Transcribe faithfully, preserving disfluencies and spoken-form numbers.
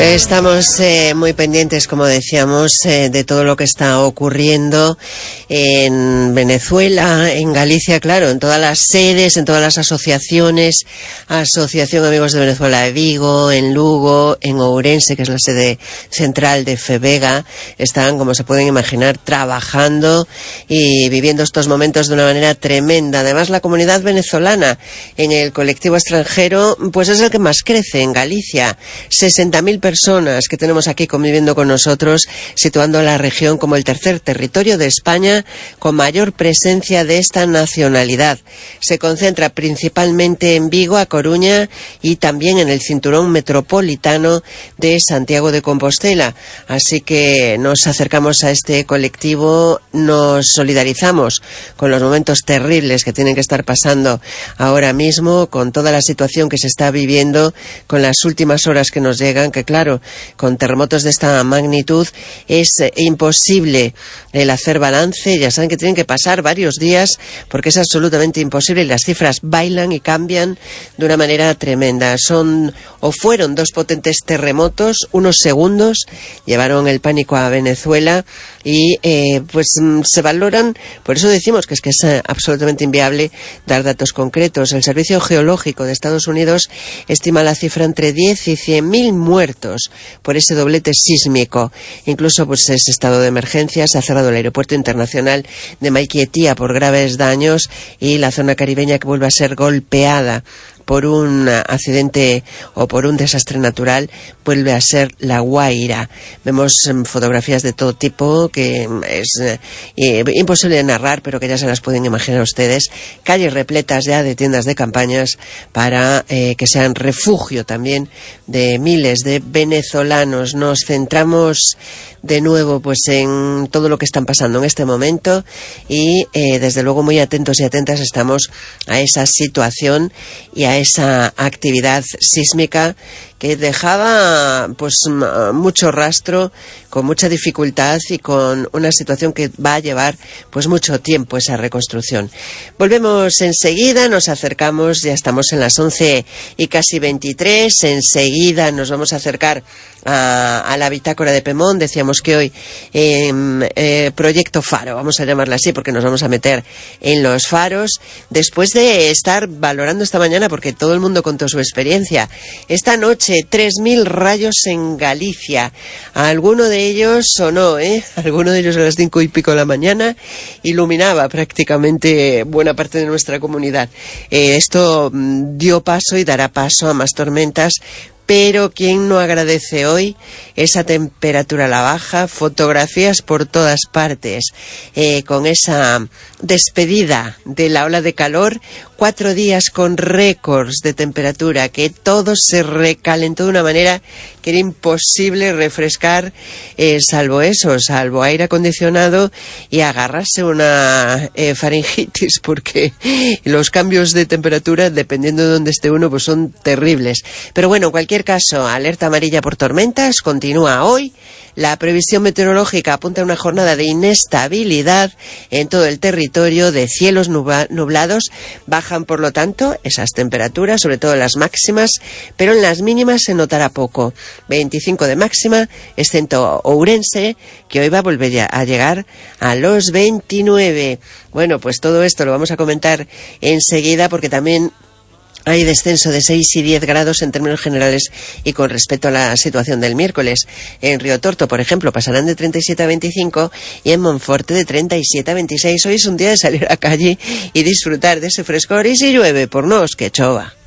Estamos eh, muy pendientes, como decíamos, eh, de todo lo que está ocurriendo en Venezuela, en Galicia, claro, en todas las sedes, en todas las asociaciones, Asociación Amigos de Venezuela de Vigo, en Lugo, en Ourense, que es la sede central de FEVEGA, están, como se pueden imaginar, trabajando y viviendo estos momentos de una manera tremenda. Además, la comunidad venezolana en el colectivo extranjero, pues es el que más crece en Galicia, sesenta mil personas personas que tenemos aquí conviviendo con nosotros, situando a la región como el tercer territorio de España con mayor presencia de esta nacionalidad. Se concentra principalmente en Vigo, A Coruña y también en el cinturón metropolitano de Santiago de Compostela. Así que nos acercamos a este colectivo, nos solidarizamos con los momentos terribles que tienen que estar pasando ahora mismo, con toda la situación que se está viviendo, con las últimas horas que nos llegan, que claro, con terremotos de esta magnitud es imposible el hacer balance. Ya saben que tienen que pasar varios días porque es absolutamente imposible y las cifras bailan y cambian de una manera tremenda. Son o fueron dos potentes terremotos, unos segundos, llevaron el pánico a Venezuela y eh, pues se valoran, por eso decimos que es que es absolutamente inviable dar datos concretos. El Servicio Geológico de Estados Unidos estima la cifra entre diez y cien mil muertos por ese doblete sísmico. Incluso pues ese estado de emergencia, se ha cerrado el aeropuerto internacional de Maiquetía por graves daños y la zona caribeña que vuelve a ser golpeada por un accidente o por un desastre natural vuelve a ser La Guaira. Vemos um, fotografías de todo tipo que es eh, imposible de narrar, pero que ya se las pueden imaginar ustedes. Calles repletas ya de tiendas de campañas para eh, que sean refugio también de miles de venezolanos. Nos centramos de nuevo pues en todo lo que están pasando en este momento y eh, desde luego muy atentos y atentas estamos a esa situación y a esa actividad sísmica que dejaba pues mucho rastro, con mucha dificultad y con una situación que va a llevar pues mucho tiempo esa reconstrucción. Volvemos enseguida, nos acercamos, ya estamos en las once y casi veintitrés, enseguida nos vamos a acercar a, a la bitácora de Pemón. Decíamos que hoy eh, eh, Proyecto Faro, vamos a llamarla así porque nos vamos a meter en los faros, después de estar valorando esta mañana, porque todo el mundo contó su experiencia, esta noche tres mil rayos en Galicia. A alguno de ellos sonó, ¿eh? Alguno de ellos a las cinco y pico de la mañana iluminaba prácticamente buena parte de nuestra comunidad. Eh, esto mm, dio paso y dará paso a más tormentas. Pero ¿quién no agradece hoy esa temperatura a la baja? Fotografías por todas partes, eh, con esa despedida de la ola de calor, cuatro días con récords de temperatura, que todo se recalentó de una manera que era imposible refrescar, eh, salvo eso, salvo aire acondicionado y agarrarse una eh, faringitis, porque los cambios de temperatura, dependiendo de dónde esté uno, pues son terribles. Pero bueno, en cualquier caso, alerta amarilla por tormentas continúa hoy. La previsión meteorológica apunta a una jornada de inestabilidad en todo el territorio, de cielos nublados. Bajan, por lo tanto, esas temperaturas, sobre todo las máximas, pero en las mínimas se notará poco. veinticinco de máxima, excepto Ourense, que hoy va a volver a llegar a los veintinueve. Bueno, pues todo esto lo vamos a comentar enseguida, porque también hay descenso de seis y diez grados en términos generales y con respecto a la situación del miércoles. En Riotorto, por ejemplo, pasarán de treinta y siete a veinticinco y en Monforte de treinta y siete a veintiséis. Hoy es un día de salir a la calle y disfrutar de ese frescor, y si llueve, por nos que chova.